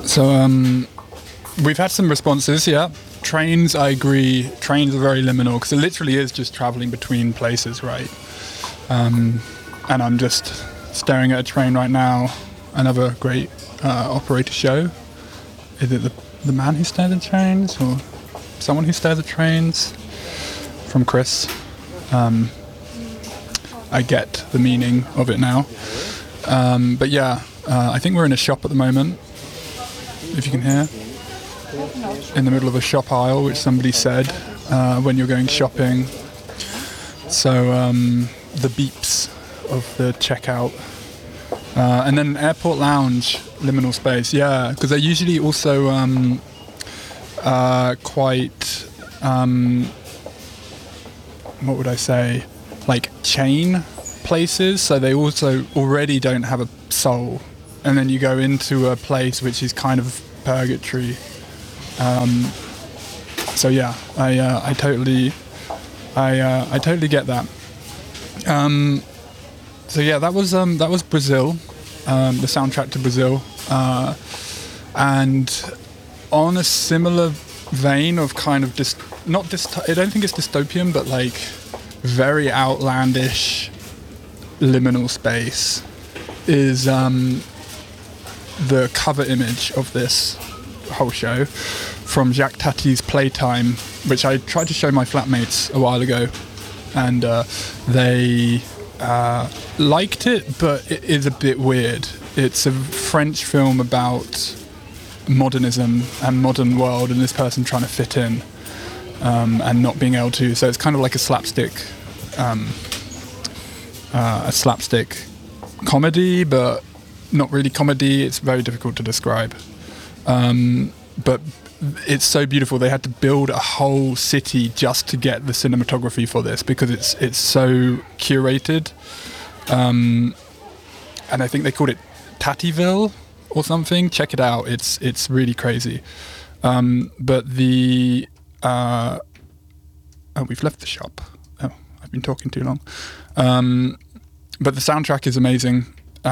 So we've had some responses, yeah. Trains, I agree. Trains are very liminal because it literally is just traveling between places, right? And I'm just staring at a train right now. Another great operator show. Is it the Man Who Stares at Trains or Someone Who Stares at Trains? From Chris. I get the meaning of it now. But yeah, I think we're in a shop at the moment, if you can hear. In the middle of a shop aisle, which somebody said when you're going shopping. So the beeps of the checkout. And then airport lounge, liminal space, yeah, because they're usually also quite, what would I say, like chain places, so they also already don't have a soul. And then you go into a place which is kind of purgatory. So yeah, I totally get that. So yeah, that was Brazil, the soundtrack to Brazil, and on a similar vein of kind of I don't think it's dystopian, but like very outlandish liminal space is the cover image of this whole show from Jacques Tati's Playtime, which I tried to show my flatmates a while ago, and they liked it, but it is a bit weird. It's a French film about modernism and modern world and this person trying to fit in and not being able to. So it's kind of like a slapstick comedy, but not really comedy. It's very difficult to describe. But it's so beautiful. They had to build a whole city just to get the cinematography for this because it's so curated. And I think they called it Tatyville or something. Check it out. It's really crazy. But the we've left the shop. Oh, I've been talking too long. But the soundtrack is amazing.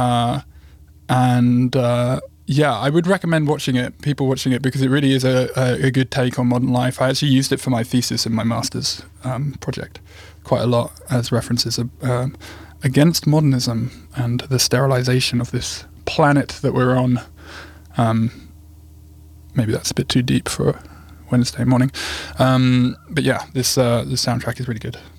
Yeah, I would recommend people watching it, because it really is a good take on modern life. I actually used it for my thesis in my master's project quite a lot as references against modernism and the sterilization of this planet that we're on. Maybe that's a bit too deep for Wednesday morning. But yeah, this soundtrack is really good.